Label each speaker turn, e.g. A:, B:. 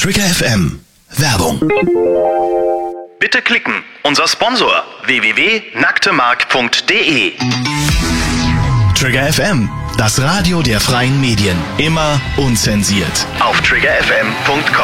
A: Trigger FM. Werbung.
B: Bitte klicken. Unser Sponsor www.nacktemark.de.
A: Trigger FM. Das Radio der freien Medien. Immer unzensiert.
B: Auf triggerfm.com.